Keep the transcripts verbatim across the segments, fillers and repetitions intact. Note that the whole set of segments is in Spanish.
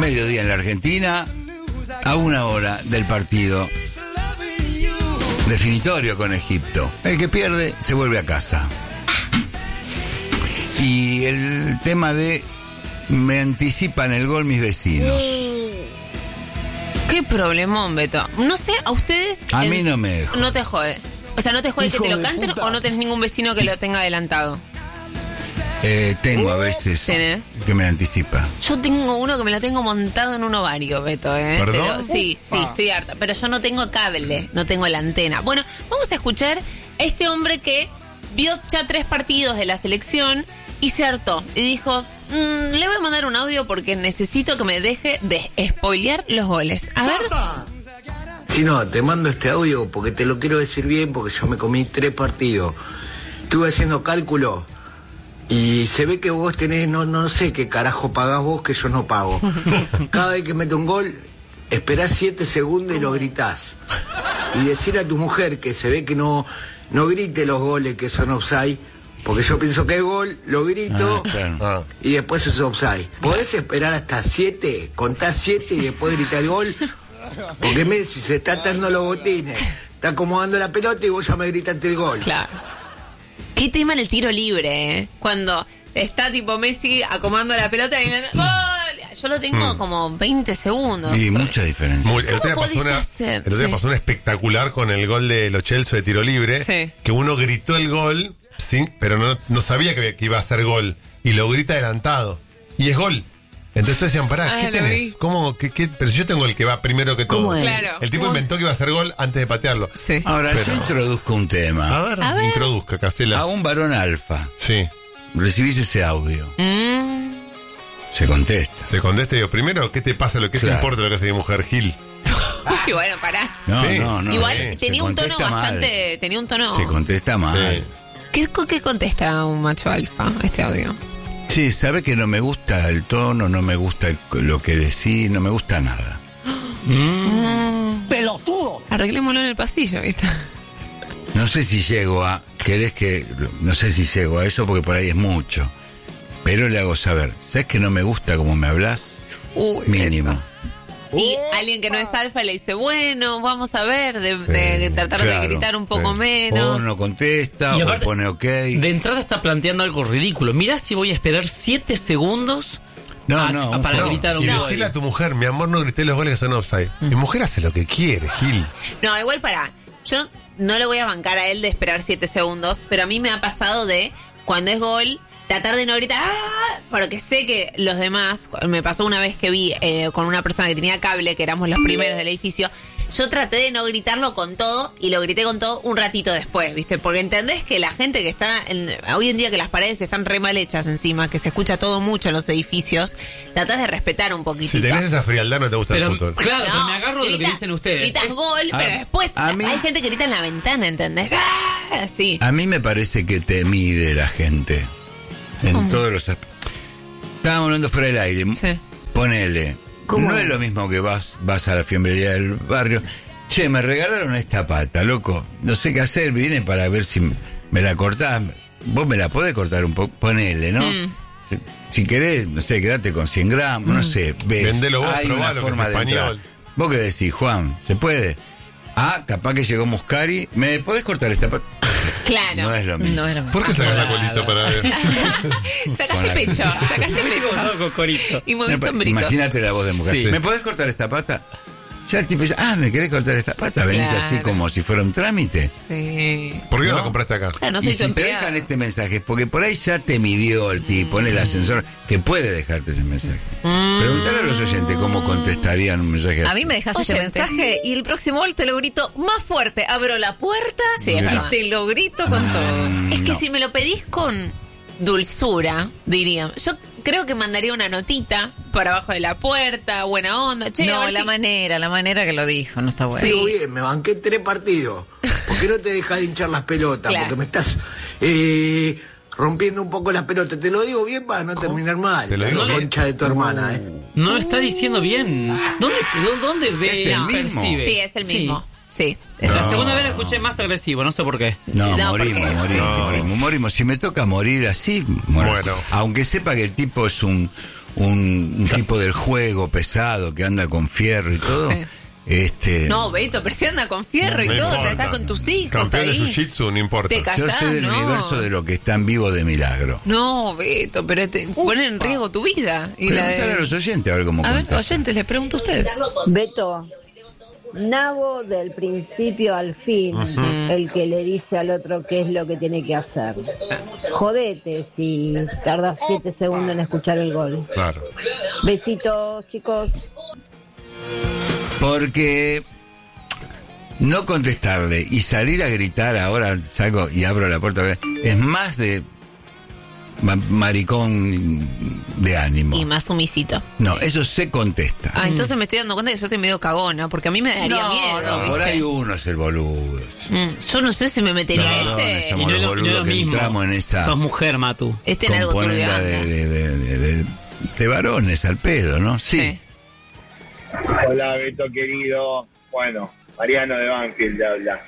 mediodía en la Argentina, a una hora del partido definitorio con Egipto. El que pierde se vuelve a casa. Y el tema de me anticipan el gol mis vecinos. Qué problemón, Beto. No sé, a ustedes... A el... mí no me dejo. No te jode. O sea, ¿no te jode Hijo que te lo de canten puta. o no tenés ningún vecino que lo tenga adelantado? Eh, tengo a veces ¿Tenés? que me anticipa. Yo tengo uno que me lo tengo montado en un ovario, Beto, ¿eh? ¿Perdón? Te lo- sí, sí, estoy harta. Pero yo no tengo cable, no tengo la antena. Bueno, vamos a escuchar a este hombre que vio ya tres partidos de la selección y se hartó. Y dijo, mm, le voy a mandar un audio porque necesito que me deje de spoilear los goles. A ver. Si no, te mando este audio porque te lo quiero decir bien, porque yo me comí tres partidos. Estuve haciendo cálculo y se ve que vos tenés, no, no sé qué carajo pagás vos que yo no pago. Cada vez que meto un gol, esperás siete segundos y lo gritás. Y decir a tu mujer que se ve que no, no grite los goles que son offside, porque yo pienso que es gol, lo grito Ah, claro. Ah. y después es offside. ¿Podés esperar hasta siete? Contás siete y después gritar el gol. Porque Messi se está atando los botines, está acomodando la pelota y vos ya me gritaste el gol. Claro. Qué tema en el tiro libre, ¿eh? Cuando está tipo Messi acomodando la pelota y ¡gol! Yo lo tengo Mm. como veinte segundos. Y mucha diferencia. Muy- el otro día ¿Cómo pasó podés una, hacer? el otro día Sí. pasó una espectacular con el gol de Lo Celso de tiro libre, Sí. que uno gritó el gol, sí, pero no, no sabía que, que iba a ser gol, y lo grita adelantado, y es gol. Entonces todos decían, pará, Ah, ¿qué lo tenés? vi. ¿Cómo? ¿Qué, qué? Pero si yo tengo el que va primero que todo. ¿Cómo es? Claro. El tipo ¿Cómo? inventó que iba a ser gol antes de patearlo. Sí. Ahora, Pero- yo introduzco un tema. A ver, A ver. introduzca, Casela. A un varón alfa. Sí. Recibís ese audio. Mm. Se contesta. Se contesta y digo, primero, ¿qué te pasa? Lo que te Claro. importa lo que hace mi mujer, Gil? Y bueno, pará. No, Sí. no, no. Igual se tenía un tono contesta mal. bastante... Tenía un tono... Se contesta mal. Sí. ¿Qué, ¿Qué contesta un macho alfa a este audio? Sí, sabe que no me gusta el tono, no me gusta el- lo que decís, no me gusta nada. ¡Pelotudo! Arreglémoslo en el pasillo, ¿viste? No sé si llego a... ¿Querés que...? No sé si llego a eso porque por ahí es mucho. Pero le hago saber, ¿sabes que no me gusta cómo me hablas? Uy, Mínimo. Y alguien que no es alfa le dice, bueno, vamos a ver, de, de tratar Claro, de gritar un poco sí. menos. O no contesta, Y o aparte, pone ok. De entrada está planteando algo ridículo. Mirá si voy a esperar siete segundos No, a- no, a- un para favor. gritar un Y gol. decirle a tu mujer, mi amor, no grité los goles que son offside. Mi mujer hace lo que quiere, Gil. No, igual para. Yo no le voy a bancar a él de esperar siete segundos, pero a mí me ha pasado de, cuando es gol, tratar de no gritar, ¡ah! Porque sé que los demás, me pasó una vez que vi eh, con una persona que tenía cable, que éramos los primeros del edificio, yo traté de no gritarlo con todo y lo grité con todo un ratito después, ¿viste? Porque entendés que la gente que está, en, hoy en día que las paredes están re mal hechas encima, que se escucha todo mucho en los edificios, tratás de respetar un poquitito. Si tenés esa frialdad, no te gusta Pero, el fútbol. claro, pero No, me agarro de lo que gritas- dicen ustedes. Gritas Es- gol, a- pero después a mí- hay gente que grita en la ventana, ¿entendés? ¡Ah! Así. A mí me parece que te mide la gente. En ¿Cómo? todos los aspectos. Estábamos hablando fuera del aire. Sí. Ponele. No es lo mismo que vas, vas a la fiambrería del barrio. Che, me regalaron esta pata, loco. No sé qué hacer, vine para ver si me la cortás. Vos me la podés cortar un poco, ponele, ¿no? Mm. Si, si querés, no sé, quedate con cien gramos, no sé. Ves, Vendelo vos, hay probalo, una que es forma de español. entrar. ¿Vos qué decís, Juan? ¿Se puede? Ah, capaz que llegó Muscari. ¿Me podés cortar esta pata? Claro. No es lo mismo. No era más. ¿Por qué sacas la Nada. colita para ver? Sacaste pecho, sacaste pecho. Cocorito. Y moviste hombritos. Imagínate la voz de mujer. Sí. ¿Me podés cortar esta pata? Ya el tipo dice, ah, ¿me querés cortar esta pata? Venís Claro. así como si fuera un trámite. Sí. ¿Por qué no, ¿No? la compraste acá? Claro, no soy y tu si te empleada. dejan este mensaje, es porque por ahí ya te midió el tipo, en el ascensor, que puede dejarte ese mensaje. Preguntale a los oyentes cómo contestarían un mensaje así. A mí me dejas ese Oyentes. mensaje y el próximo gol te lo grito más fuerte. Abro la puerta Sí, es y verdad. te lo grito con todo. Mm, Es que no. si me lo pedís con dulzura, diría. Yo creo que mandaría una notita por abajo de la puerta, buena onda. Che, a No, ver la si- manera, la manera que lo dijo, no está bueno. Sí. Digo, bien, me banqué tres partidos. ¿Por qué no te dejas de hinchar las pelotas? Claro. Porque me estás eh, rompiendo un poco las pelotas. Te lo digo bien para no terminar mal. Te lo digo la bien. concha de tu hermana, ¿eh? No lo está diciendo bien. ¿Dónde, dó- dónde ve? Es el no, mismo. percibe? Sí, es el Sí. mismo. Sí. La Eso. segunda vez lo escuché más agresivo, no sé por qué. No, No, morimos, porque- morimos, No. morimos, morimos. Si me toca morir así, muero. Bueno. Aunque sepa que el tipo es un, un, un tipo del juego pesado que anda con fierro y todo. Sí. Este, No, Beto, pero si anda con fierro No y me todo, importa. te estás con tus hijos Campeón ahí. de jiu-jitsu, no importa. Te yo callás, sé del no. universo de lo que están vivos de milagro. No, Beto, pero te pone en riesgo tu vida. Y la Preguntale a de... los oyentes a ver cómo A ver, contestan. oyentes, les pregunto a ustedes. Beto, nabo del principio al fin, el que le dice al otro qué es lo que tiene que hacer. Jodete si tardas siete segundos en escuchar el gol. Claro. Besitos, chicos. Porque no contestarle y salir a gritar, ahora salgo y abro la puerta, es más de ma- maricón de ánimo. Y más sumisito. No, eso se contesta. Ah, entonces me estoy dando cuenta que yo soy medio cagona, porque a mí me daría no, miedo. no, por ¿viste? ahí uno es el boludo. Mm, yo no sé si me metería No, no, este. somos Y no los es lo- no es boludos lo que mismo. entramos en esa Sos mujer, Matu. Este en algo turbio. componenda de, de, de, de, de- de varones al pedo, ¿no? Sí. Hola, Beto querido. Bueno, Mariano de Banfield te habla.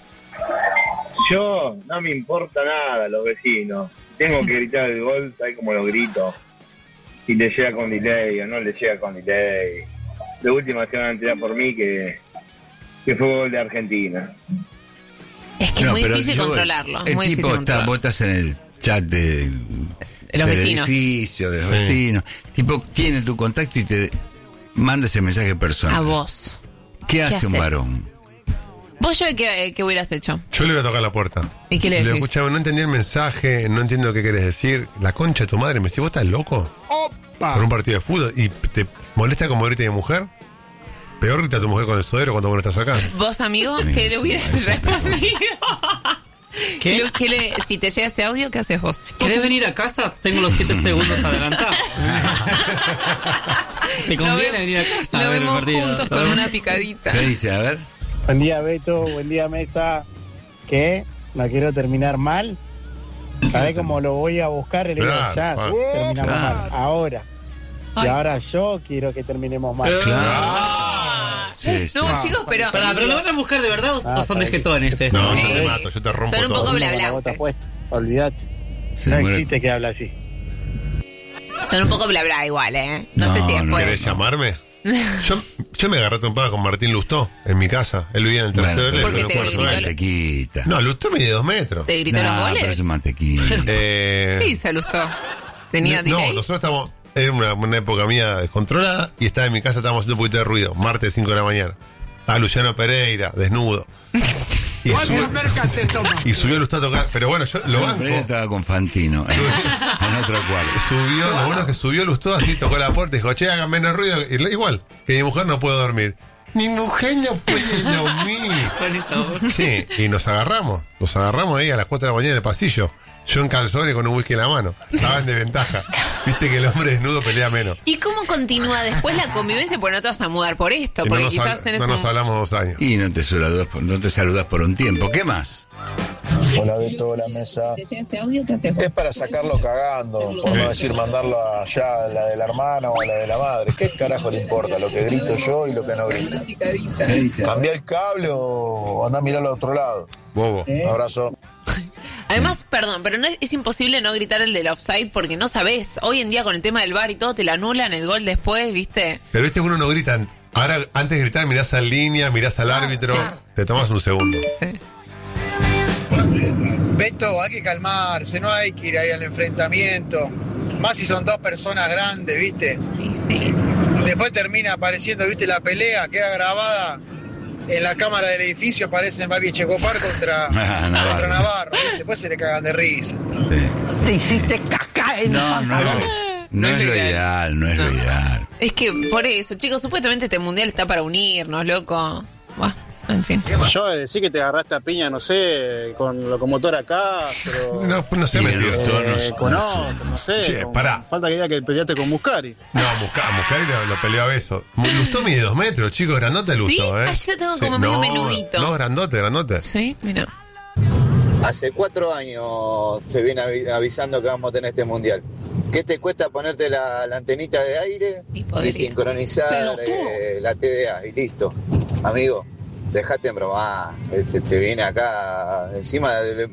Yo no me importa nada los vecinos. Tengo que gritar el gol, tal como lo grito. Si le llega con delay o no le llega con delay. De última se van a enterar por mí que, que fue gol de Argentina. Es que No, es muy pero difícil yo- controlarlo. El muy tipo difícil está, controlarlo. vos estás en el chat de, De los del vecinos. edificio, de los Sí. vecinos. Tipo, tiene tu contacto y te manda ese mensaje personal. A vos. ¿Qué hace un haces? varón? ¿Vos, yo qué, qué hubieras hecho? Yo le voy a tocar la puerta. ¿Y qué le decís? escuchaba, no entendí el mensaje, no entiendo qué querés decir. La concha de tu madre, me decís, ¿vos estás loco? Por un partido de fútbol. ¿Y te molesta como grita de mujer? Peor grita tu mujer con el sodero cuando vos no estás acá. ¿Vos, amigo, qué le hubieras respondido? ¿Qué? ¿Qué le- qué le- si te llega ese audio, ¿qué haces vos? ¿Querés venir a casa? Tengo los siete segundos adelantados. ¿Te Lo conviene ve- venir a casa? a Lo ver el vemos partido? juntos con una picadita. ¿Qué dice? A ver. Buen día, Beto. Buen día, Mesa. ¿Qué? ¿No quiero terminar mal? ¿Sabés cómo lo voy a buscar? El Claro, ya. claro. Terminamos Claro. mal. Ahora. Ay. Y ahora yo quiero que terminemos mal. Claro. Sí, sí. No, chicos, pero... Pará, ¿pero lo van a buscar de verdad o, Ah, o son de está bien. jetones estos? No, yo Sí. te mato, yo te rompo Son un todo. poco bla, Con bla, la bota usted. puesta. Olvídate. Se No muere. existe que habla así. Son un poco bla bla igual, ¿eh? No, No, sé si no después... ¿Querés llamarme? Yo, yo me agarré a trompada con Martín Lustó en mi casa. Él vivía en el tercero Bueno, del ¿Por qué no te puedo gritó? resolver. mantequita. No, Lustó mide dos metros. ¿Te gritó No, los pero goles? es mantequita. Eh, Sí, se lustó. ¿Tenía no, delay? nosotros estábamos. Era una, una época mía descontrolada y estaba en mi casa, estábamos haciendo un poquito de ruido. Martes, cinco de la mañana. Estaba Luciano Pereira, desnudo. Y, subió, y subió Lustó a tocar. Pero bueno, yo lo banco. Pereira estaba con Fantino en, en otro cuarto. Subió, lo bueno es que subió Lustó así, tocó la puerta y dijo, che, hagan menos ruido. Y lo- igual, que mi mujer no puede dormir. Mi mujer no puede dormir. Con esta voz. Sí, y nos agarramos. Nos agarramos ahí a las cuatro de la mañana en el pasillo. Yo en calzones con un whisky en la mano. Estaba en desventaja. Viste que el hombre desnudo pelea menos. ¿Y cómo continúa después la convivencia? Pues no te vas a mudar por esto, Y no porque nos, quizás habla- tenés no nos un... hablamos dos años. Y no te saludas, por- no te saludas por un tiempo. ¿Qué más? Hola Beto, hola Mesa. Es para sacarlo cagando, por no decir mandarlo allá a la de la hermana o a la de la madre. ¿Qué carajo le importa lo que grito yo y lo que no grito? ¿Cambia el cable o anda a mirar al otro lado? Bobo. Un abrazo. Además, perdón, pero no es, es imposible no gritar el del offside porque no sabés. Hoy en día con el tema del V A R y todo, te la anulan el gol después, ¿viste? Pero este uno no grita. Ahora, antes de gritar, mirás en línea, mirás al árbitro. sí. Te tomas un segundo. Sí. Beto, hay que calmarse, no hay que ir ahí al enfrentamiento. Más si son dos personas grandes, ¿viste? Y sí. Después termina apareciendo, ¿viste? La pelea queda grabada en la cámara del edificio, aparecen Babi Checopar contra, Ah, Navarro. contra Navarro. ¿viste? Después se le cagan de risa. Sí. Te hiciste caca en No, no, es, no es lo ideal, no es lo ideal. Es que por eso, chicos, supuestamente este mundial está para unirnos, loco. Buah, en fin. Yo decir que te agarraste a piña, no sé, con locomotora acá, pero... No, no sé Y mentir. el Lustó no- Eh, no- con no- otro, no sé. Che, con- pará. Falta que diga que peleaste con Muscari. No, Muscari, Muscari lo, lo peleó a besos. Lustó mide dos metros, chicos, grandote Lustó, Sí, ¿eh? ayer tengo como medio no, menudito. No, grandote, grandote. Sí, mira. Hace cuatro años se viene avi- avisando que vamos a tener este mundial. ¿Qué te cuesta ponerte la, la antenita de aire Y y, podría. sincronizar eh, la T D A? Y listo. Amigo, dejate en broma. Se te viene acá. Encima le-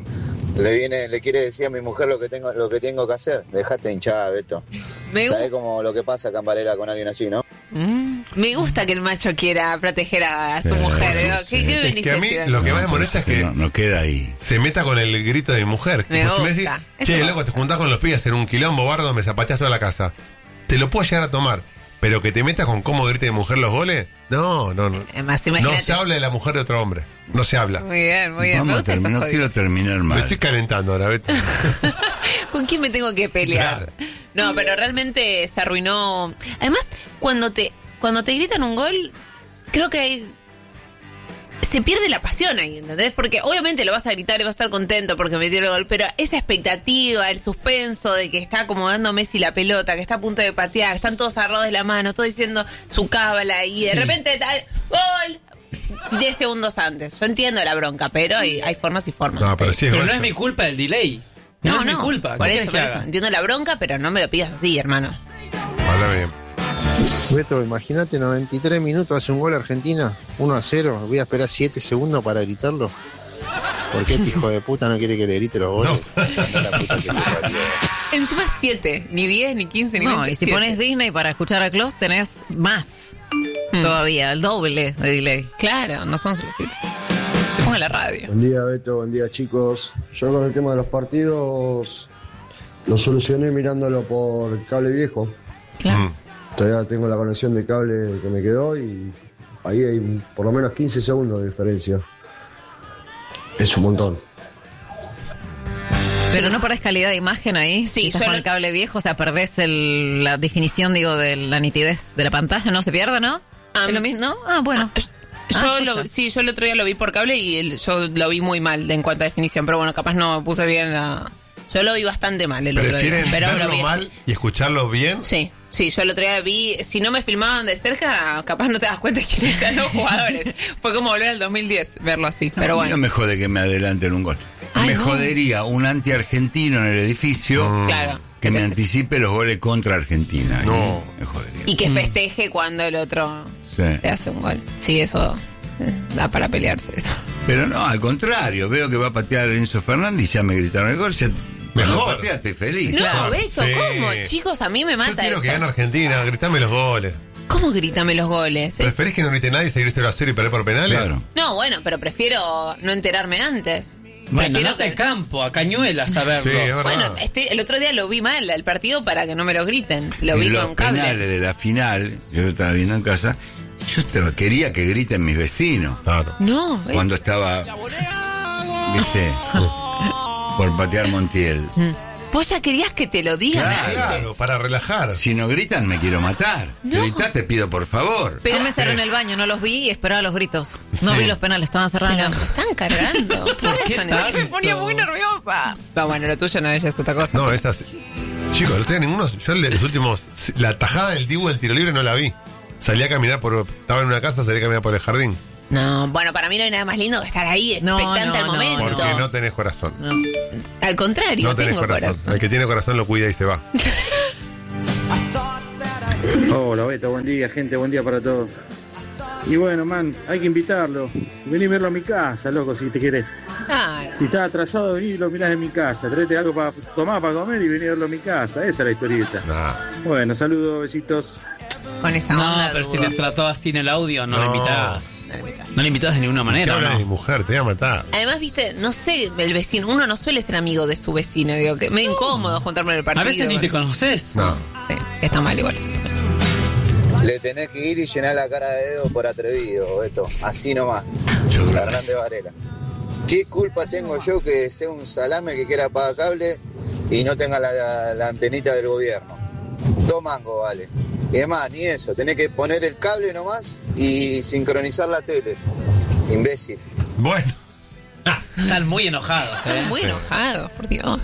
Le viene, le quiere decir a mi mujer lo que tengo, lo que tengo que hacer. Dejate hinchada, Beto. Me gu- ¿Sabés como lo que pasa Campanella con alguien así, no? Mm, me gusta que el macho quiera proteger a su Sí, mujer. sí, Digo, sí. ¿Qué, qué Es que a mí necesidad? lo que más No, me molesta es pues, que no, no queda ahí. se meta con el grito de mi mujer. Me Tipo, si me gusta. decís, Eso che, me loco, te juntás con los pibes en un quilombo bardo, me zapateás toda la casa. Te lo puedo llegar a tomar. Pero que te metas con cómo grite de mujer los goles, no, no, no. Además, No imagínate. se habla de la mujer de otro hombre. No se habla. Muy bien, muy bien. Me Vamos a gusta terminar, esos no quiero terminar Me mal. estoy calentando ahora, Beto. ¿Con quién me tengo que pelear? No, pero realmente se arruinó. Además, cuando te cuando te gritan un gol, creo que hay- se pierde la pasión ahí, ¿entendés? Porque obviamente lo vas a gritar y vas a estar contento porque metió el gol, pero esa expectativa, el suspenso de que está acomodando Messi la pelota, que está a punto de patear, están todos agarrados de la mano, todos diciendo su cábala y de Sí. repente tal, gol, diez segundos antes. Yo entiendo la bronca, pero hay, hay formas y formas. No, pero sí es Pero gol. no es mi culpa el delay. No, No, es no, mi culpa. por ¿Qué eso, querés por que eso. haga? Entiendo la bronca, pero no me lo pidas así, hermano. Habla bien. Beto, imagínate noventa y tres minutos, hace un gol Argentina, uno a cero. Voy a esperar siete segundos para gritarlo. ¿Por qué este hijo de puta no quiere que le grite los goles? La puta que te parió. Encima siete, ni diez, ni quince, ni No, veinte, y si siete. pones Disney para escuchar a Klaus, tenés más. Todavía, el doble de delay. Claro, no son solo siete. Te pongo la radio. Buen día, Beto, buen día, chicos. Yo con el tema de los partidos lo solucioné mirándolo por cable viejo. Claro. Todavía tengo la conexión de cable que me quedó y ahí hay por lo menos quince segundos de diferencia. Es un montón. Pero no perdés calidad de imagen ahí. Sí, si estás yo con lo- el cable viejo, o sea, perdés el- la definición, digo, de la nitidez de la pantalla, ¿no? ¿Se pierde, no? Ah, ¿Es lo mismo? ¿No? Ah, bueno. Yo Ah, lo, joya. sí, yo el otro día lo vi por cable y el- yo lo vi muy mal de, en cuanto a definición, pero bueno, capaz no puse bien la... Yo lo vi bastante mal el otro día. ¿Prefieren Pero lo verlo vi mal así. y escucharlo bien? Sí, sí, yo el otro día vi, si no me filmaban de cerca, capaz no te das cuenta de quiénes eran los jugadores. Fue como volver al dos mil diez verlo así, pero A mí bueno. no me jode que me adelanten un gol. Ay, me no. jodería un anti-argentino en el edificio Claro. que me anticipe los goles contra Argentina. No. Me jodería. Y que festeje cuando el otro Sí. le hace un gol. Sí, eso eh, da para pelearse eso. Pero no, al contrario, veo que va a patear Enzo Fernández y ya me gritaron el gol. Ya, Mejor. cuando patea, estoy feliz. No, Beto, Sí. ¿cómo? Chicos, a mí me Yo mata quiero eso. que gane Argentina, gritame los goles. ¿Cómo grítame los goles? Es- ¿Preferís que no grite nadie y seguir cero a cero y perder por penales? Claro. No, bueno, pero prefiero no enterarme antes. Bueno, Prefiero no te que- campo, a Cañuelas a verlo. Sí, es verdad. Bueno, estoy, el otro día lo vi mal al partido para que no me lo griten. Lo En vi los con cable. penales de la final, yo lo estaba viendo en casa, yo te- quería que griten mis vecinos. Claro. No, eh. Cuando estaba, viste, por patear Montiel. Vos ya querías que te lo digan. Claro. Claro, para relajar. Si no gritan, me quiero matar. No. Grita, te pido por favor. Yo me cerré en el baño, no los vi y esperaba los gritos. No Sí. vi los penales, estaban cerrados. Pero me están cargando. ¿Qué qué son tanto? esas? Me ponía muy nerviosa. No, bueno, lo tuyo no es es otra cosa. No, estas. Chicos, no tengo ninguno. Yo en los últimos. La tajada del Dibu del tiro libre no la vi. Salí a caminar por. Estaba en una casa, salí a caminar por el jardín. No, bueno, para mí no hay nada más lindo que estar ahí, No, expectante no, al no, momento. Porque no tenés corazón. No. Al contrario, No tenés tengo corazón. corazón. El que tiene corazón lo cuida y se va. Hola Beto, buen día gente, buen día para todos. Y bueno, man, hay que invitarlo. Vení a verlo a mi casa, loco, si te querés. Ah, Si estás atrasado, vení y lo mirás en mi casa. Tráete algo para tomar, para comer y vení a verlo a mi casa. Esa es la historieta. Nah. Bueno, saludos, besitos. con esa No, onda. pero si dudo. te trató así en el audio, no, No. lo invitás. No le invitás. No le invitás de ninguna ¿Qué manera, ¿o hablas de mi no? mujer? Te voy a matar. Además, viste, no sé, el vecino, uno no suele ser amigo de su vecino, digo, que me incómodo juntarme en el partido. A veces ni te bueno. conoces. No. Sí, que está mal igual. Le tenés que ir y llenar la cara de dedo por atrevido, Beto. Así nomás. Yo creo- Fernández Varela. ¿Qué culpa tengo yo que sea un salame que quiera pagar cable y no tenga la, la- la antenita del gobierno? Dos mangos, vale. Y además, ni eso. Tenés que poner el cable nomás y sincronizar la tele. Imbécil. Bueno. Están muy enojados, ¿eh? Muy enojados, por Dios.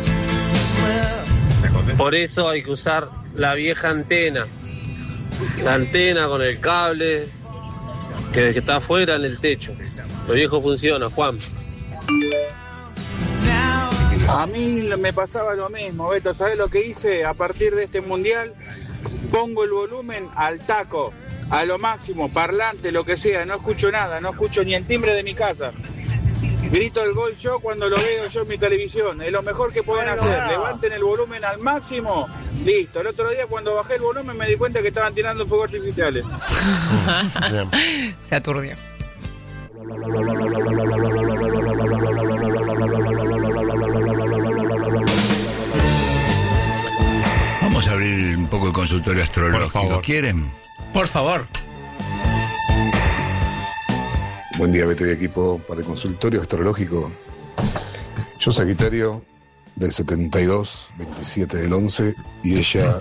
Por eso hay que usar la vieja antena. La antena con el cable que, que está afuera en el techo. Lo viejo funciona, Juan. A mí me pasaba lo mismo, Beto. ¿Sabés lo que hice a partir de este mundial? Pongo el volumen al taco, a lo máximo, parlante, lo que sea. No escucho nada, no escucho ni el timbre de mi casa. Grito el gol yo cuando lo veo yo en mi televisión. Es lo mejor que pueden hacer. Levanten el volumen al máximo. Listo. El otro día cuando bajé el volumen me di cuenta que estaban tirando fuegos artificiales. Se aturdió. Vamos a abrir un poco el consultorio astrológico. ¿Quieren? Por favor. Buen día, Beto y equipo. Para el consultorio astrológico, yo Sagitario del setenta y dos, veintisiete del once, y ella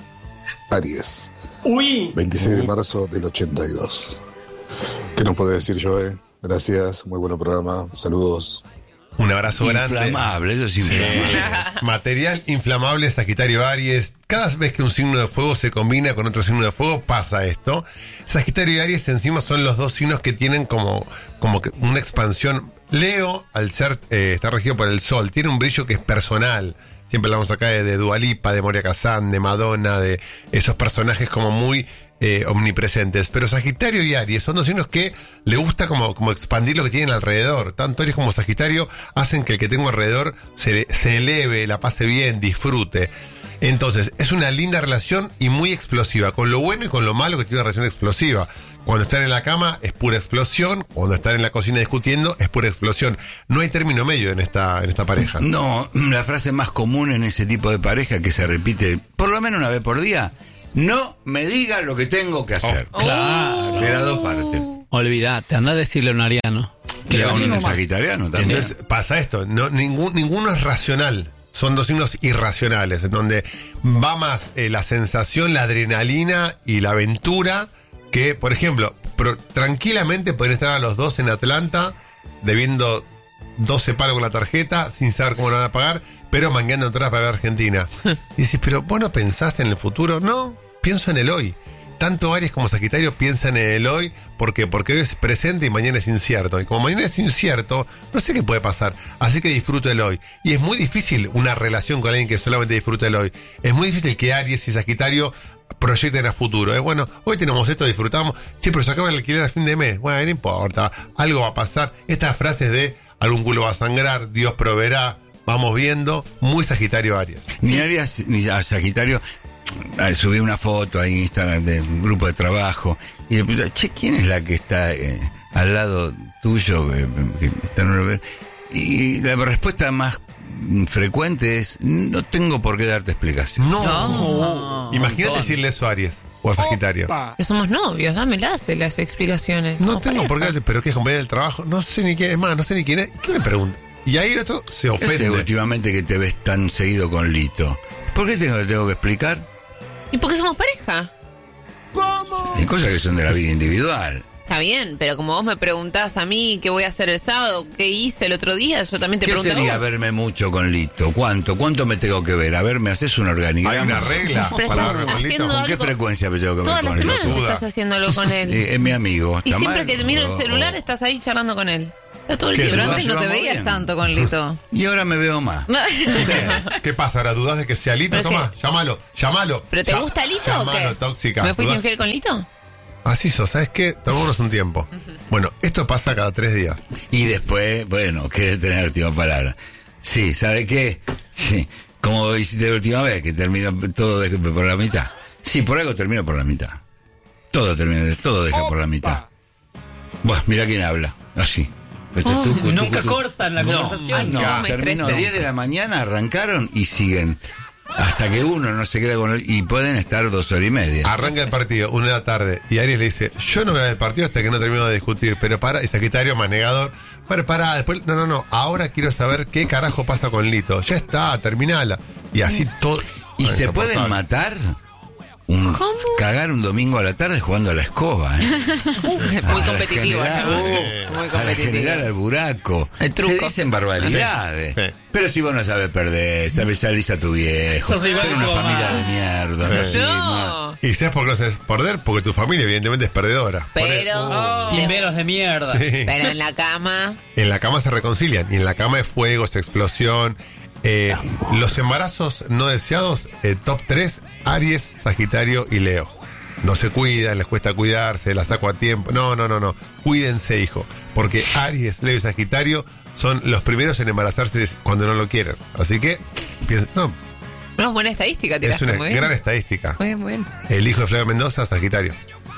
Aries, Uy. veintiséis de marzo del ochenta y dos. ¿Qué nos puede decir, Joe? Gracias, muy buen programa, saludos. Un abrazo grande. Inflamable, eso es inflamable. Material inflamable, Sagitario Aries. Cada vez que un signo de fuego se combina con otro signo de fuego, pasa esto. Sagitario y Aries encima son los dos signos que tienen como, como que una expansión. Leo, al ser, eh, está regido por el sol, tiene un brillo que es personal. Siempre hablamos acá de, de Dua Lipa, de Moria Kazan, de Madonna, de esos personajes como muy eh, omnipresentes. Pero Sagitario y Aries son dos signos que le gusta como, como expandir lo que tienen alrededor. Tanto Aries como Sagitario hacen que el que tengo alrededor se, se eleve, la pase bien, disfrute. Entonces, es una linda relación y muy explosiva, con lo bueno y con lo malo que tiene una relación explosiva. Cuando están en la cama es pura explosión, cuando están en la cocina discutiendo es pura explosión. No hay término medio en esta, en esta pareja. No, la frase más común en ese tipo de pareja que se repite por lo menos una vez por día: no me diga lo que tengo que hacer. Oh, claro. De las dos partes. Olvídate, anda a decirle a un ariano. Que a un sagitariano también. Entonces pasa esto, no, ningún, ninguno es racional. Son dos signos irracionales, en donde va más eh, la sensación, la adrenalina y la aventura, que, por ejemplo, pro, tranquilamente podrían estar a los dos en Atlanta, debiendo doce palos con la tarjeta, sin saber cómo lo van a pagar, pero mangueando atrás para ver Argentina. Y dices, pero ¿vos no pensaste en el futuro? No, pienso en el hoy. Tanto Aries como Sagitario piensan en el hoy. ¿Por qué? Porque hoy es presente y mañana es incierto. Y como mañana es incierto, no sé qué puede pasar. Así que disfruto el hoy. Y es muy difícil una relación con alguien que solamente disfruta el hoy. Es muy difícil que Aries y Sagitario proyecten a futuro. Es bueno, hoy tenemos esto, disfrutamos. Sí, pero se acaba el alquiler a fin de mes. Bueno, no importa. Algo va a pasar. Estas frases de algún culo va a sangrar, Dios proveerá, vamos viendo. Muy Sagitario Aries. Ni Aries ni a Sagitario. Subí una foto ahí en Instagram de un grupo de trabajo y le pregunté, che, ¿quién es la que está eh, al lado tuyo? Que, que está en una... Y la respuesta más frecuente es, no tengo por qué darte explicación. No. no. Imagínate decirle eso a Aries o a Sagitario. Opa. Pero somos novios, dámelas las explicaciones. No tengo pareja. por qué darte, pero ¿qué es compañero del trabajo? No sé ni quién es más, no sé ni quién es. ¿Qué me pregunta? Y ahí el otro se ofende. Ese últimamente que te ves tan seguido con Lito. ¿Por qué tengo, tengo que explicar? ¿Y por qué somos pareja? ¿Cómo? Hay cosas que son de la vida individual. Está bien, pero como vos me preguntás a mí qué voy a hacer el sábado, qué hice el otro día, yo también te ¿Qué pregunto sería a vos? Verme mucho con Lito? ¿Cuánto? ¿Cuánto me tengo que ver? A ver, ¿me haces un organigrama? ¿Hay una regla para verme con Lito? ¿Con qué frecuencia me tengo que ver Todas con las Lito? semanas estás haciendo algo con él. Eh, es mi amigo. Y siempre mal? que te miro el celular O- estás ahí charlando con él. Está todo el ¿Qué, tiempo. nos Antes no te llevamos veías bien? tanto con Lito. Y ahora me veo más. ¿Qué, ¿Qué pasa? ¿Ahora dudas de que sea Lito? Pero Toma, llámalo, llámalo. ¿Pero te Ya- gusta Lito o llámalo, qué? tóxica. ¿Me fuiste ¿Dudás? infiel con Lito? Así sos, ¿sabes qué? Tomémonos un tiempo. Bueno, esto pasa cada tres días. Y después, bueno, querés tener la última palabra. Sí, ¿sabe qué? Sí, como hiciste la última vez, que terminó todo de- por la mitad. Sí, por algo termino por la mitad. Todo termina, todo deja por la mitad. Bueno, mira quién habla. Así. Oh, nunca cortan la No, conversación. ay, no, Cómo me terminó estresé. diez de la mañana, arrancaron y siguen. Hasta que uno no se queda con él. Y pueden estar dos horas y media. Arranca el partido, una de la tarde, y Aries le dice, yo no voy a ver el partido hasta que no termino de discutir, pero para, y Sagitario más negador, para, para, después, no, no, no, ahora quiero saber qué carajo pasa con Lito. Ya está, terminala. Y así todo. ¿Y no, se pueden insoportable. matar? Un, cagar un domingo a la tarde jugando a la escoba, ¿eh? Muy A la competitivo. general, ¿no? uh, Muy a la competitivo. general al buraco. El truco. Se dicen barbaridades. Sí, sí. Pero si vos no sabes perder, sabes salís a tu viejo. Sos igual Son que una tu familia mamá. de mierda. Sí. Sí, No. Y sabes por qué no sabes perder, porque tu familia evidentemente es perdedora. Por Pero, e- Timberos de mierda. Sí. pero en la cama. En la cama se reconcilian, y en la cama es fuego, es explosión. Eh, los embarazos no deseados, eh, top tres, Aries, Sagitario y Leo. no se cuidan, les cuesta cuidarse, la saco a tiempo. No, no, no, no. Cuídense, hijo. Porque Aries, Leo y Sagitario son los primeros en embarazarse cuando no lo quieren. Así que, piensen, no. No, buena estadística, tiraste, Es una muy bien. gran estadística. Muy bien, muy bien. El hijo de Flavio Mendoza, Sagitario.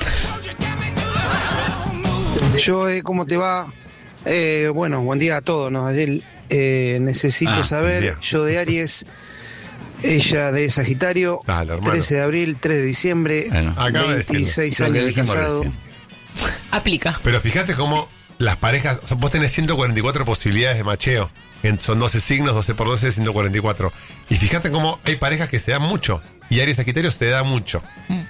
Joe, ¿cómo te va? Eh, bueno, buen día a todos, ¿no? Ayer, eh, necesito Ah, buen saber, día. yo de Aries, ella de Sagitario, Dale, hermano. trece de abril, tres de diciembre, Bueno, acaba de decirlo. veintiséis Lo que años de dijimos casado. recién. Aplica. Pero fíjate cómo las parejas, o sea, vos tenés ciento cuarenta y cuatro posibilidades de macheo. En- Son doce signos, doce por doce, ciento cuarenta y cuatro. Y fíjate cómo hay parejas que se dan mucho. Y Aries Sagitario se da mucho.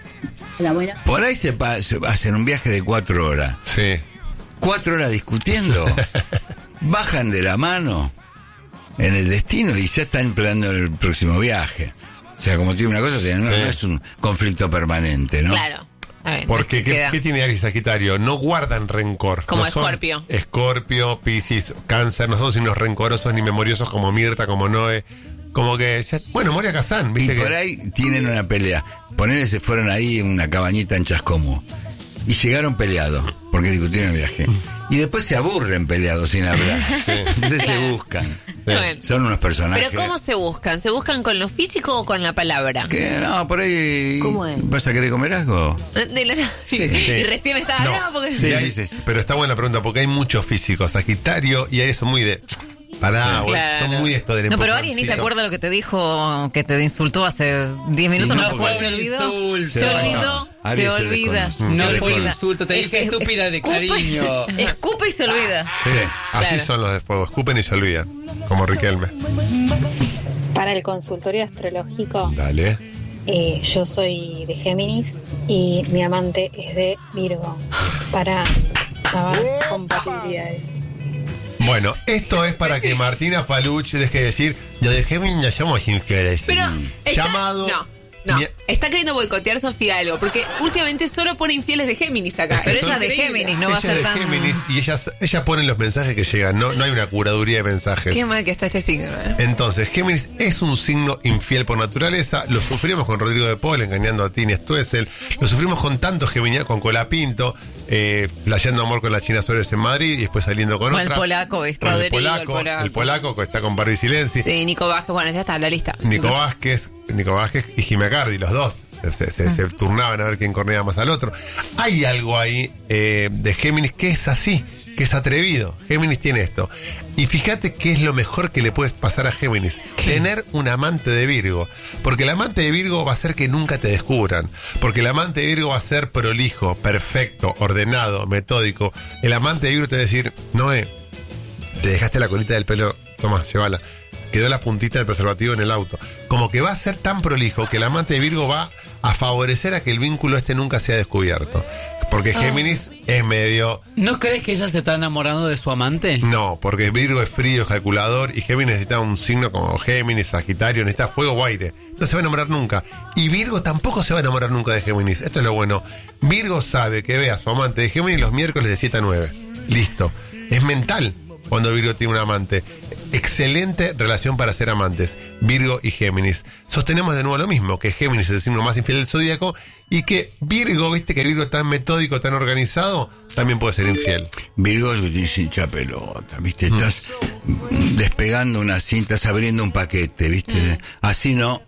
Por ahí se, pa- se hacen un viaje de cuatro horas. Sí. Cuatro horas discutiendo. Bajan de la mano en el destino y ya están planeando el próximo viaje. O sea, como tiene una cosa, tiene- no, Sí. no es un conflicto permanente, ¿no? Claro. A ver, Porque, ¿qué, queda. qué tiene Aries y Sagitario? No guardan rencor. Como no son Escorpio. Escorpio, Piscis, Cáncer, no son signos rencorosos ni memoriosos como Mirta, como Noé. Como que, ya- bueno, Moria Kazán, Y ¿viste? por que, ahí tienen una pelea. Ponele, se fueron ahí en una cabañita en Chascomú. Y llegaron peleados, porque discutieron el viaje. Y después se aburren peleados sin hablar. Entonces se Claro. buscan. Bueno. Son unos personajes. Pero ¿cómo se buscan? ¿Se buscan con lo físico o con la palabra? Que no, por ahí. ¿Cómo es? ¿Vas a querer comer algo? De la nada. Sí. Y recién me estaba... No, porque... Sí, hay- Pero está buena la pregunta, porque hay muchos físicos. Sagitario y Aries son muy de. Pará, Sí. güey, Claro. son muy de esto del No, pero Aries ni se empujoncito. acuerda lo que te dijo, que te insultó hace diez minutos. Y No, no fue, fue se un olvidó. insulto. Se olvidó. Se Aries se olvida. desconoce. No Se fue un desconoce. insulto, te dije estúpida de cariño. Escupe y se olvida. Sí, así Claro. son los de fuego. Escupen y se olvidan. Como Riquelme. Para el consultorio astrológico, Dale. eh, yo soy de Géminis y mi amante es de Virgo. Para saber compatibilidades. Bueno, esto es para que Martina Paluch deje de decir, yo de Géminis no somos infieles. Pero Mm. está- Llamado. No, no. Mi- Está queriendo boicotear Sofía algo, porque últimamente solo pone infieles de Géminis acá. Es que Es son- increíble. ella es de Géminis y ella, ella pone los mensajes que llegan. No, no hay una curaduría de mensajes. Qué mal que está este signo, ¿eh? Entonces, Géminis es un signo infiel por naturaleza. Lo sufrimos con Rodrigo de Paul engañando a Tini Stoessel. Lo sufrimos con tantos geminianos, con Colapinto, eh, playando amor con la China Suárez en Madrid y después saliendo con Con el otra. polaco, ¿viste? Con el Rodrigo, el polaco, polaco. el polaco que está con Barbie Silenzi. Sí, Nico Vázquez, bueno, ya está, la lista. Nico Vázquez, Nico Vázquez y Jimmy Cardi, los dos. Se, se- se turnaban a ver quién corría más al otro. Hay algo ahí eh, de Géminis que es así, que es atrevido. Géminis tiene esto. Y fíjate qué es lo mejor que le puede pasar a Géminis. Tener un amante de Virgo. Porque el amante de Virgo va a hacer que nunca te descubran. Porque el amante de Virgo va a ser prolijo, perfecto, ordenado, metódico. El amante de Virgo te va a decir, Noé, te dejaste la colita del pelo, toma, llévala. Quedó la puntita del preservativo en el auto. Como que va a ser tan prolijo que el amante de Virgo va a favorecer a que el vínculo este nunca sea descubierto. Porque Géminis es medio... ¿No crees que ella se está enamorando de su amante? No, porque Virgo es frío, es calculador y Géminis necesita un signo como Géminis, Sagitario, necesita fuego o aire. No se va a enamorar nunca. Y Virgo tampoco se va a enamorar nunca de Géminis. Esto es lo bueno. Virgo sabe que ve a su amante de Géminis los miércoles de siete a nueve. Listo. Es mental cuando Virgo tiene un amante. Excelente relación para ser amantes, Virgo y Géminis. Sostenemos de nuevo lo mismo, que Géminis es el signo más infiel del zodíaco y que Virgo, viste que Virgo tan metódico, tan organizado, también puede ser infiel. Virgo es un hincha pelota, ¿viste? Estás despegando una cinta, estás abriendo un paquete, ¿viste? Así no.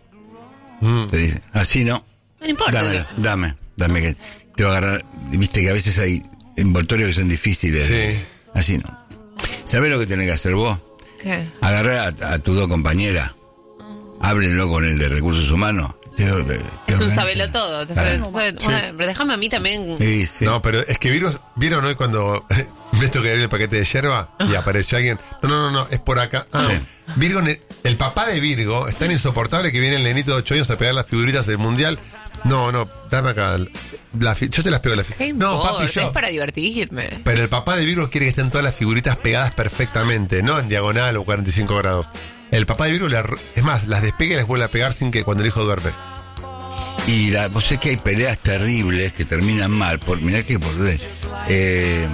Te dice, así no. No importa. Dame, dame, dame que te va a agarrar. Viste que a veces hay envoltorios que son difíciles. Sí. Así no. ¿Sabés lo que tenés que hacer vos? ¿Qué? Agarrar a, a tus dos compañeras, háblenlo con el de recursos humanos. Te- te Es un organiza. sabelo todo. te Ah. sabe- sabe- Sí. bueno, pero déjame a mí también. Sí, sí. No, pero es que Virgo, ¿vieron hoy cuando me toqué abrir el paquete de yerba y apareció alguien? No, no, no, no, es por acá. Ah, Sí. Virgo, ne- el papá de Virgo es tan insoportable que viene el nenito de ocho años a pegar las figuritas del mundial. No, no, dame acá. la fi- yo te las pego la ¿Qué fi- No, importa? papi, Es yo. para divertirme. Pero el papá de Virgo quiere que estén todas las figuritas pegadas perfectamente, no en diagonal o cuarenta y cinco grados. El papá de Virgo, le arru- es más, las despega y las vuelve a pegar sin que cuando el hijo duerme. Y la, vos sé que hay peleas terribles que terminan mal. Por, mirá que por eh,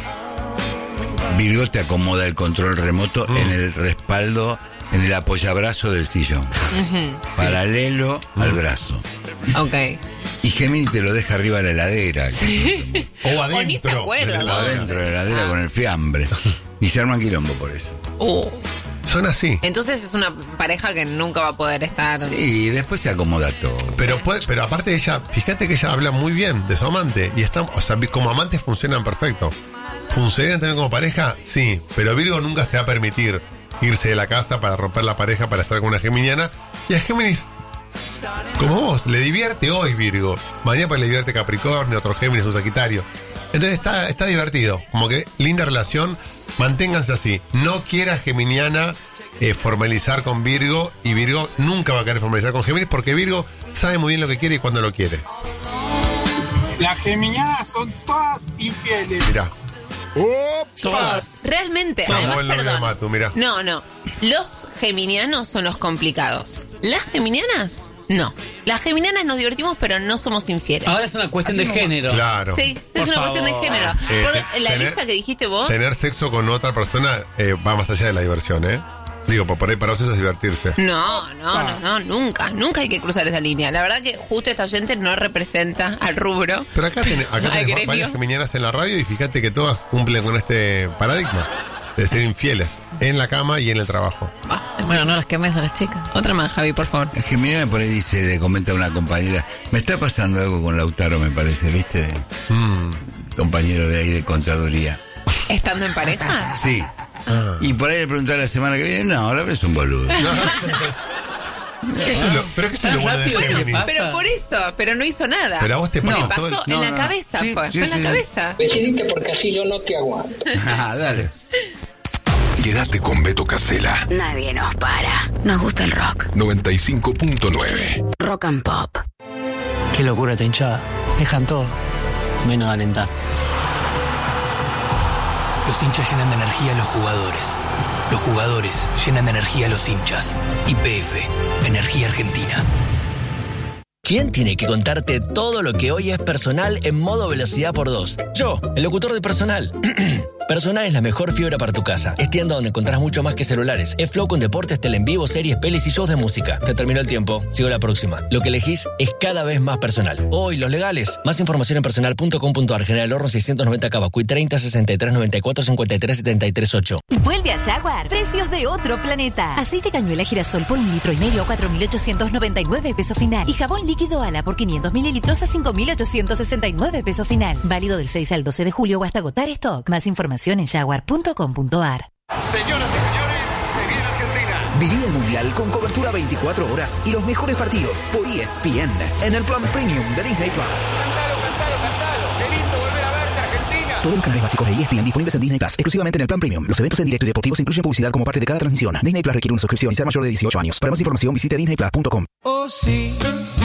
Virgo te acomoda el control remoto Mm. en el respaldo, en el apoyabrazo del sillón. Ujú, sí. Paralelo al brazo. Ok. Y Géminis te lo deja arriba de la heladera. Sí. O adentro. O ni se acuerda. O adentro de la heladera ah. con el fiambre. Y se arman quilombo por eso. Uh. Son así. Entonces es una pareja que nunca va a poder estar. Sí, y después se acomoda todo. Pero puede, pero aparte ella, fíjate que ella habla muy bien de su amante. Y están, o sea, como amantes funcionan perfecto. ¿Funcionan también como pareja? Sí. Pero Virgo nunca se va a permitir irse de la casa para romper la pareja para estar con una geminiana. Y a Géminis, como vos, le divierte hoy Virgo. Mañana pues le divierte Capricornio, otro Géminis, un Sagitario. Entonces está, está divertido. Como que linda relación. Manténganse así. No quiera geminiana eh, formalizar con Virgo. Y Virgo nunca va a querer formalizar con Géminis porque Virgo sabe muy bien lo que quiere y cuándo lo quiere. Las geminianas son todas infieles. Mirá. Todas. Realmente. No, Además, el nombre de Matu, mirá. No, no. Los geminianos son los complicados. Las geminianas, no. Las geminianas nos divertimos, pero no somos infieles. Ahora es una cuestión de género. Claro. Sí, es Por una favor. cuestión de género. Eh, Por te- la tener- lista que dijiste vos. Tener sexo con otra persona eh, va más allá de la diversión, ¿eh? Digo, por ahí para vos eso es divertirse. No, no, no, no, nunca, nunca hay que cruzar esa línea. La verdad que justo esta oyente no representa al rubro. Pero acá, tenés, acá Al tenés gremio. varias geminianas en la radio y fíjate que todas cumplen con este paradigma de ser infieles en la cama y en el trabajo. Bueno, no las quemes a las chicas. Otra más, Javi, por favor. El geminiana por ahí dice, le comenta a una compañera, me está pasando algo con Lautaro, me parece, ¿viste? Mm. Compañero de ahí de contaduría. ¿Estando en pareja? Sí. Ah. Y por ahí le preguntaba la semana que viene, no, la verdad es un boludo. Eso es lo- pero ¿qué es lo bueno de Bueno, Géminis? pero por eso, pero no hizo nada. Pero a vos te Me pasa pasó todo el- en no, la no. cabeza, Sí, fue, sí, fue en sí. la cabeza. Decidiste porque así yo no te aguanto. Ah, dale. Quédate con Beto Casella. Nadie nos para. Nos gusta el rock. noventa y cinco punto nueve. Rock and Pop. Qué locura esta hinchada. Dejan todo, menos alentar. Los hinchas llenan de energía a los jugadores. Los jugadores llenan de energía a los hinchas. Y P F, Energía Argentina. ¿Quién tiene que contarte todo lo que hoy es Personal en modo velocidad por dos? Yo, el locutor de Personal. Personal es la mejor fibra para tu casa. Es tienda donde encontrás mucho más que celulares. Es Flow con deportes, tele en vivo, series, pelis y shows de música. Te terminó el tiempo. Sigo la próxima. Lo que elegís es cada vez más Personal. Hoy, los legales. Más información en personal punto com punto a r. General Horno seiscientos noventa Cavacuy treinta sesenta y tres noventa y cuatro cincuenta y tres setenta y tres ocho. Vuelve a Jaguar. Precios de otro planeta. Aceite cañuela girasol por un litro y medio a cuatro mil ochocientos noventa y nueve pesos final. Y jabón líquido Ala por quinientos mililitros a cinco mil ochocientos sesenta y nueve pesos final. Válido del seis al doce de julio o hasta agotar stock. Más información en jaguar punto com punto a r. Señoras y señores, se viene Argentina. Viví el Mundial con cobertura veinticuatro horas y los mejores partidos por E S P N en el plan premium de Disney Plus. Cantalo, cantalo, cantalo. Qué lindo volver a verte, Argentina. Todos los canales básicos de E S P N disponibles en Disney Plus, exclusivamente en el plan premium. Los eventos en directo y deportivos incluyen publicidad como parte de cada transmisión. Disney Plus requiere una suscripción y ser mayor de dieciocho años. Para más información visite disney plus punto com. Oh sí,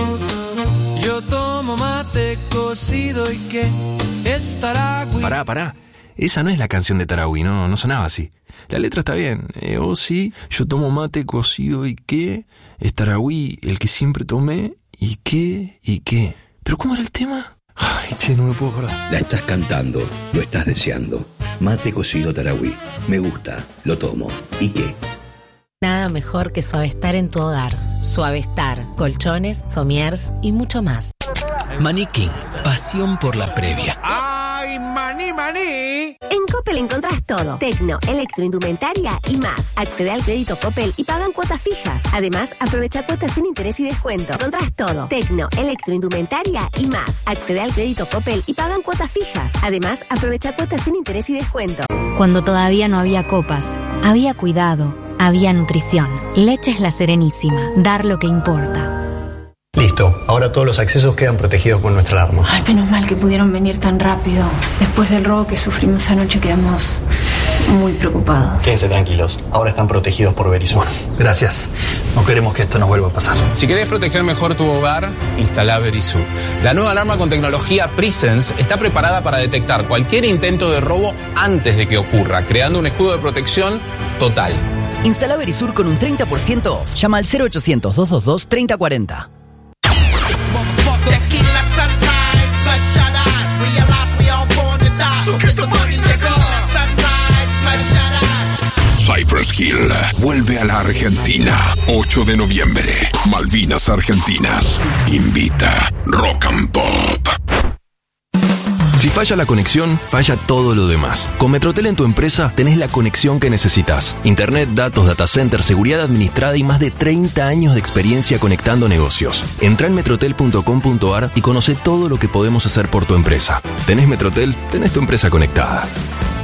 yo tomo mate cocido y que estará... Pará, pará. Esa no es la canción de Tarahui, no, no sonaba así. La letra está bien. Eh, oh sí, yo tomo mate cocido y qué. Es Tarahui, el que siempre tomé. ¿Y qué? ¿Y qué? ¿Pero cómo era el tema? Ay, che, no me puedo acordar. La estás cantando, lo estás deseando. Mate cocido Tarahui. Me gusta, lo tomo. ¿Y qué? Nada mejor que Suavestar en tu hogar. Suavestar, colchones, somiers y mucho más. Maniquín, pasión por la previa. ¡Ay, maní, maní! En Coppel encontrás todo. Tecno, electroindumentaria y más. Accede al crédito Coppel y pagan cuotas fijas. Además, aprovecha cuotas sin interés y descuento. Encontrás todo. Tecno, electroindumentaria y más. Accede al crédito Coppel y pagan cuotas fijas. Además, aprovecha cuotas sin interés y descuento. Cuando todavía no había copas, había cuidado, había nutrición. Leche es La Serenísima. Dar lo que importa. Listo, ahora todos los accesos quedan protegidos con nuestra alarma. Ay, menos mal que pudieron venir tan rápido. Después del robo que sufrimos anoche quedamos muy preocupados. Quédense tranquilos, ahora están protegidos por Verisur. Gracias. No queremos que esto nos vuelva a pasar. Si querés proteger mejor tu hogar, instala Verisur. La nueva alarma con tecnología Presence está preparada para detectar cualquier intento de robo antes de que ocurra, creando un escudo de protección total. Instala Verisur con un treinta por ciento off. Llama al cero ochocientos, doscientos veintidós, treinta cuarenta. Tequila sunrise, bloodshot eyes. Realize we all born to die. So get the money, tequila sunrise, bloodshot eyes. Cypress Hill vuelve a la Argentina. ocho de noviembre, Malvinas Argentinas. Invita Rock and Pop. Si falla la conexión, falla todo lo demás. Con Metrotel en tu empresa tenés la conexión que necesitas. Internet, datos, data center, seguridad administrada y más de treinta años de experiencia conectando negocios. Entrá en metrotel punto com punto a r y conoce todo lo que podemos hacer por tu empresa. ¿Tenés Metrotel? Tenés tu empresa conectada.